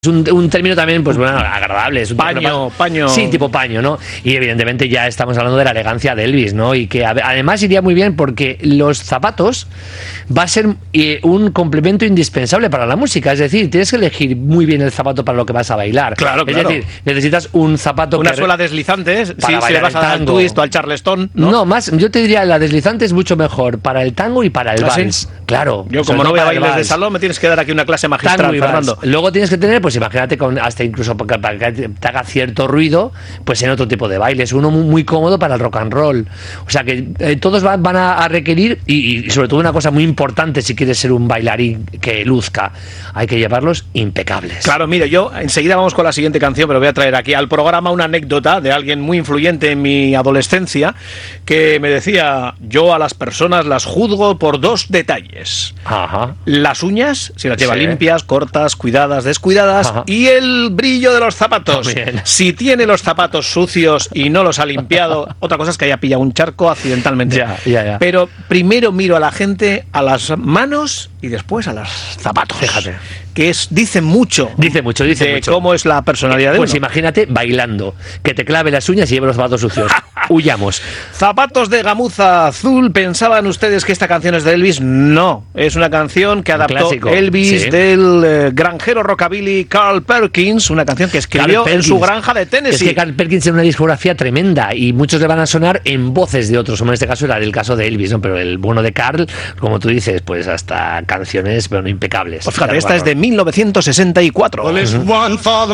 Un término también, pues bueno, agradable. Es un paño. Sí, tipo paño, ¿no? Y evidentemente ya estamos hablando de la elegancia de Elvis, ¿no? Y que además iría muy bien porque los zapatos va a ser un complemento indispensable para la música. Es decir, tienes que elegir muy bien el zapato para lo que vas a bailar. Claro. Es decir, necesitas un zapato una suela deslizante, si le vas a dar al twist o al charleston, ¿no? No, más, yo te diría, la deslizante es mucho mejor para el tango y para el vals. ¿Sí? Claro. Yo como no voy a bailes de salón, me tienes que dar aquí una clase magistral, Fernando. Luego tienes que tener, pues imagínate, hasta incluso para que te haga cierto ruido, pues en otro tipo de bailes. Uno muy cómodo para el rock and roll. O sea que todos van a requerir, y sobre todo una cosa muy importante si quieres ser un bailarín que luzca, hay que llevarlos impecables. Claro, mire, yo enseguida vamos con la siguiente canción, pero voy a traer aquí al programa una anécdota de alguien muy influyente en mi adolescencia, que me decía: yo a las personas las juzgo por dos detalles. Ajá. Las uñas, si las lleva limpias, cortas, cuidadas, descuidadas. Ajá. Y el brillo de los zapatos. También. Si tiene los zapatos sucios y no los ha limpiado, otra cosa es que haya pillado un charco accidentalmente. Ya. Pero primero miro a la gente, a las manos y después a los zapatos. Fíjate. Que dice mucho de cómo es la personalidad de uno. Pues imagínate bailando, que te clave las uñas y lleve los zapatos sucios. Huyamos. Zapatos de gamuza azul. ¿Pensaban ustedes que esta canción es de Elvis? No, es una canción que adaptó Elvis del granjero rockabilly Carl Perkins, una canción que escribió en su granja de Tennessee. Es que Carl Perkins tiene una discografía tremenda y muchos le van a sonar en voces de otros, como en este caso era el caso de Elvis, ¿no? Pero el bueno de Carl, como tú dices, pues hasta canciones, pero no impecables. Pues fíjate, esta es de 1964.